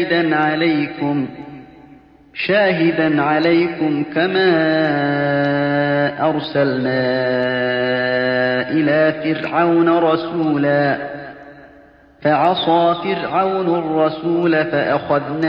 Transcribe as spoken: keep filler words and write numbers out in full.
شاهدا عليكم شاهدا عليكم كما أرسلنا إلى فرعون رسولا فعصى فرعون الرسول فأخذناه